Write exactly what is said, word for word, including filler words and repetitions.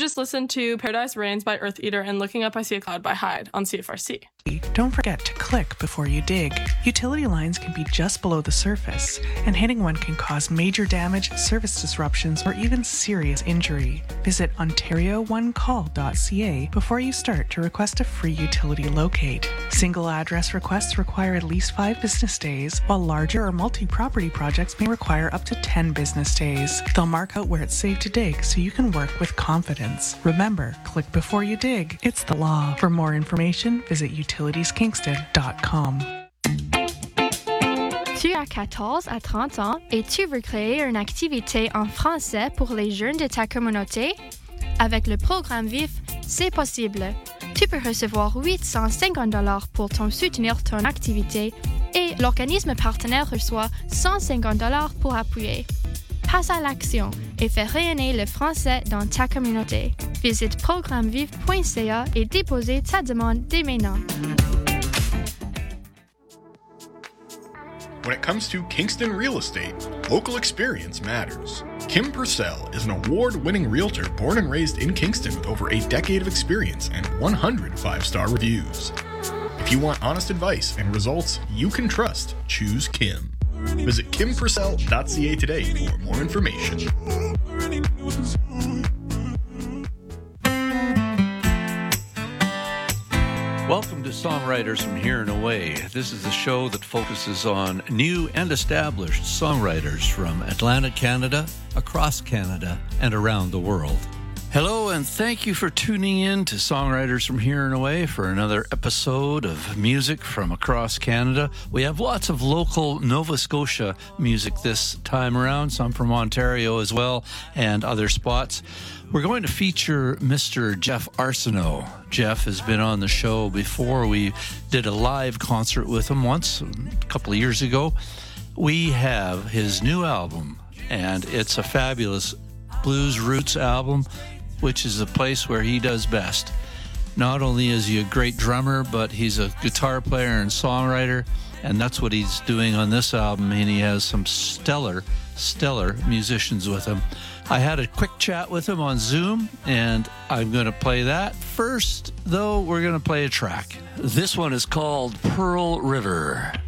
just listened to Paradise Rains by Earth Eater and Looking Up I See a Cloud by Hyde on C F R C. Don't forget to click before you dig. Utility lines can be just below the surface, and hitting one can cause major damage, service disruptions, or even serious injury. Visit ontario one call dot c a before you start to request a free utility locate. Single address requests require at least five business days, while larger or multi-property projects may require up to ten business days. They'll mark out where it's safe to dig so you can work with confidence. Remember, click before you dig. It's the law. For more information, visit utilities kingston dot com. Tu as quatorze à trente ans et tu veux créer une activité en français pour les jeunes de ta communauté? Avec le programme V I F, c'est possible. Tu peux recevoir huit cent cinquante dollars pour ton soutenir ton activité et l'organisme partenaire reçoit cent cinquante dollars pour appuyer. Passe à l'action et fais rayonner le français dans ta communauté. Visite programme vive point c a et déposez ta demande dès maintenant. When it comes to Kingston real estate, local experience matters. Kim Purcell is an award-winning realtor born and raised in Kingston with over a decade of experience and one hundred five-star reviews. If you want honest advice and results you can trust, choose Kim. Visit kim purcell dot c a today for more information. Welcome to Songwriters from Here and Away. This is the show that focuses on new and established songwriters from Atlantic Canada, across Canada, and around the world. Hello, and thank you for tuning in to Songwriters from Here and Away for another episode of music from across Canada. We have lots of local Nova Scotia music this time around, some from Ontario as well, and other spots. We're going to feature Mister Jeff Arsenault. Jeff has been on the show before. We did a live concert with him once, a couple of years ago. We have his new album, and it's a fabulous blues roots album, which is a place where he does best. Not only is he a great drummer, but he's a guitar player and songwriter, and that's what he's doing on this album, and he has some stellar, stellar musicians with him. I had a quick chat with him on Zoom, and I'm going to play that. First, though, we're going to play a track. This one is called Pearl River.